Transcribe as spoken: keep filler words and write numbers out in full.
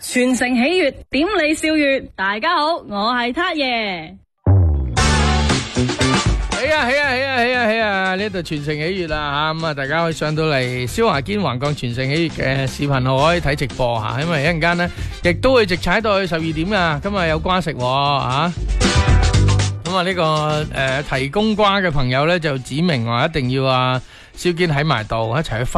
全城喜悅，點你笑月。大家好，我係撻爺。 起啊起啊起啊起啊起啊！呢度全城喜悅啦吓，咁啊大家可以上到嚟蕭華堅橫江全城喜悅嘅視頻號可以睇直播吓，因為一陣間咧亦都會直踩到去十二點噶，今日有瓜食吓。咁啊呢個誒提供瓜嘅朋友咧就指明話一定要啊蕭堅喺埋度一齊去分。